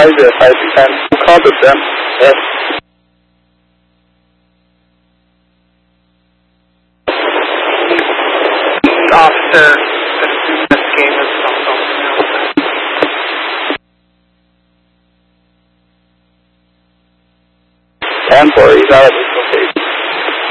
505 call the them. Yes. Officer, this game is something else. And 4, he's out.